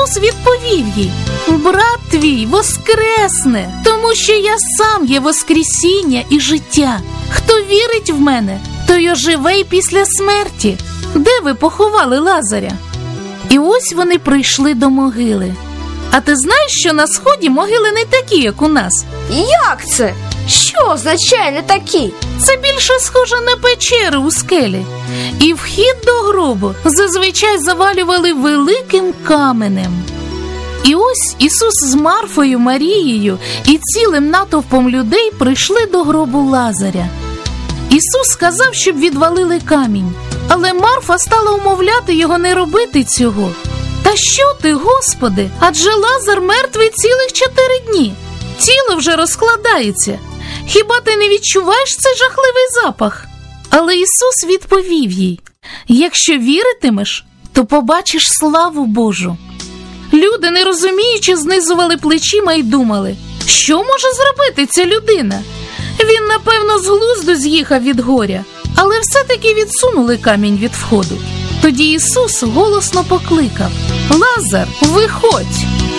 Ісус відповів їй: брат твій воскресне, тому що я сам є воскресіння і життя. Хто вірить в мене, той оживе й після смерті. Де ви поховали Лазаря? І ось вони прийшли до могили. А ти знаєш, що на сході могили не такі, як у нас? Як це? Що означає не такі? Це більше схоже на печери у скелі. І вхід до гробу зазвичай завалювали великим каменем. І ось Ісус з Марфою, Марією і цілим натовпом людей прийшли до гробу Лазаря. Ісус сказав, щоб відвалили камінь, але Марфа стала умовляти його не робити цього. «Та що ти, Господи? Адже Лазар мертвий цілих 4 дні. Тіло вже розкладається. Хіба ти не відчуваєш цей жахливий запах?» Але Ісус відповів їй: «Якщо віритимеш, то побачиш славу Божу». Люди, не розуміючи, знизували плечима і думали: що може зробити ця людина? Він, напевно, з глузду з'їхав від горя. Але все-таки відсунули камінь від входу. Тоді Ісус голосно покликав: «Лазар, виходь!»